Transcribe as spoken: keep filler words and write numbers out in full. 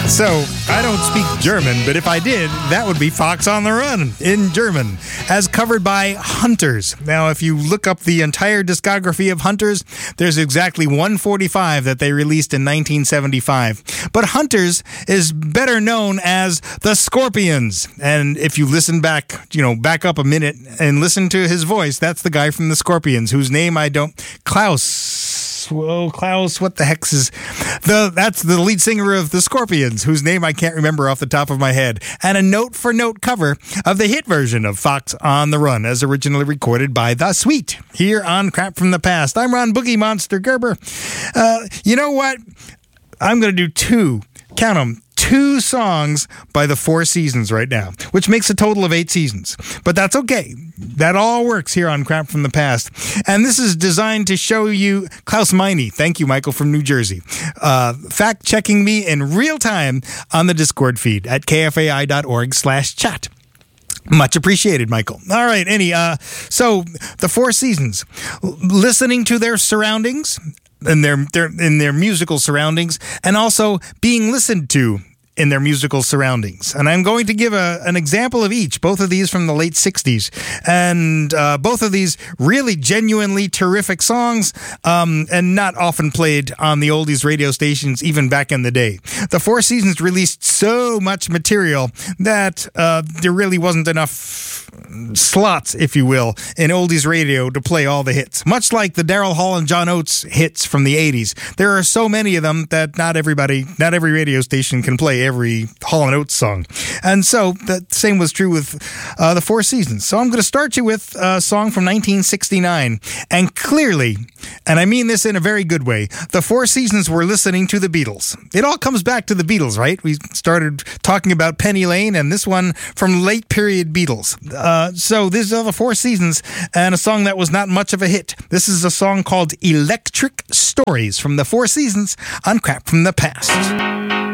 So, I don't speak German, but if I did, that would be Fox on the Run in German, as covered by Hunters. Now, if you look up the entire discography of Hunters, there's exactly one forty-five that they released in nineteen seventy-five. But Hunters is better known as the Scorpions. And if you listen back, you know, back up a minute and listen to his voice, that's the guy from the Scorpions, whose name I don't... Klaus... Oh, Klaus, what the heck's is the that's the lead singer of the Scorpions, whose name I can't remember off the top of my head, and a note-for-note cover of the hit version of Fox on the Run, as originally recorded by The Sweet, here on Crap from the Past. I'm Ron Boogie Monster Gerber. Uh, you know what? I'm going to do two, count them, two songs by the Four Seasons right now, which makes a total of eight seasons. But that's okay. That all works here on Crap from the Past. And this is designed to show you Klaus Meine. Thank you, Michael, from New Jersey. Uh, fact-checking me in real time on the Discord feed at kfai.org slash chat. Much appreciated, Michael. All right, any, uh, so the Four Seasons, listening to their surroundings, in their, their in their musical surroundings, and also being listened to in their musical surroundings. And I'm going to give a, an example of each, both of these from the late sixties. And uh, both of these really genuinely terrific songs, um, and not often played on the oldies radio stations, even back in the day. The Four Seasons released so much material that uh, there really wasn't enough slots, if you will, in oldies radio to play all the hits. Much like the Daryl Hall and John Oates hits from the eighties. There are so many of them that not everybody, not every radio station can play every Hall and Oates song. And so the same was true with uh, the Four Seasons. So I'm going to start you with a song from nineteen sixty-nine. And clearly, and I mean this in a very good way, the Four Seasons were listening to the Beatles. It all comes back to the Beatles, right? We started talking about Penny Lane and this one from late period Beatles. Uh, so these are the Four Seasons and a song that was not much of a hit. This is a song called Electric Stories from the Four Seasons on Crap from the Past.